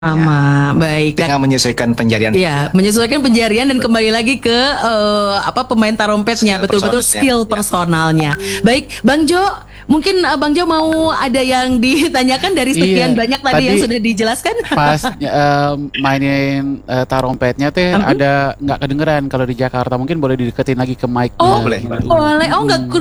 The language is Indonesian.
Sama, baik. Dengan menyesuaikan penjarian. Iya, menyesuaikan penjarian dan kembali lagi ke pemain tarompetnya, betul-betul skill personalnya. Baik, Bang Jo, mungkin Bang Jo mau ada yang ditanyakan dari sekian Iya, banyak tadi yang sudah dijelaskan? pas mainin tarompetnya teh ada nggak kedengeran kalau di Jakarta, mungkin boleh dideketin lagi ke mic-nya. Oh, boleh. Oh, nggak